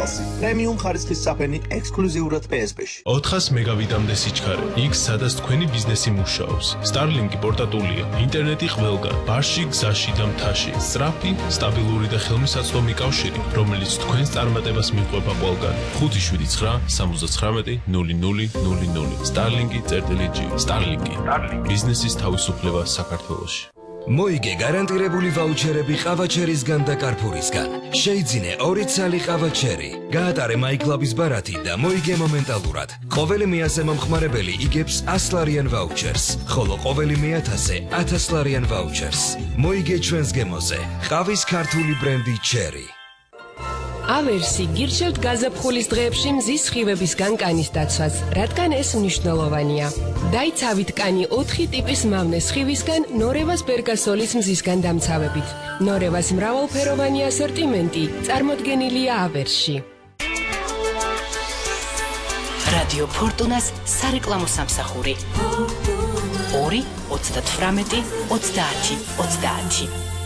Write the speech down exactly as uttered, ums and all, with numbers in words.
პლასი. პრემიუმ ხარისხის საფენი ექსკლუზიურად პი ეს პი-ში. ოთხას მეგაბიტამდე სიჩქარე. იქ სადაც თქვენი ბიზნესი მუშაობს. Starlink-ი პორტატულია, ინტერნეტი ყველგან, ბარში, გზაში და მთაში. სწრაფი, სტაბილური და ხელმისაწვდომი კავშირი, რომელიც თქვენს წარმატებას მიყვება ყველგან. ხუთი შვიდი ცხრა სამოცდათხრამეტი ნული ნული ნული ნული. Starlink-ი წერტილი ჯი. Starlink-ი. ბიზნესის თავისუფლება საქართველოში. მოიგე გარანტირებული ვაუჩერები ყავაჩერისგან და კარფურისგან. შეიძინე ორი ცალი ყავაჩერი. გაატარე MyClub-ის ბარათი და მოიგე მომენტალურად. ყოველი მეათე მომხმარებელი იგებს ასლარიან ვაუჩერს, ხოლო ყოველი მეათასე ათასლარიან ვაუჩერს. მოიგე ჩვენს გემოზე. ყავის ქართული ბრენდი ჩერი. ავერსი გირჩევთ გაზაფხულის დღეებში მზის სხივებისგან კანის დაცვას, რადგან ეს მნიშვნელოვანია. დაიცავით კანი ოთხი ტიპის მავნე სხივისგან ნორევას ბერგასოლის მზისგან დამცავებით. ნორევას მრავალფეროვანი ასორტიმენტი წარმოდგენილია ავერსში. რადიო ფორტუნას სარეკლამო სამსახური ორი ოცდათვრამეტი ოცდაათი ოცდაათი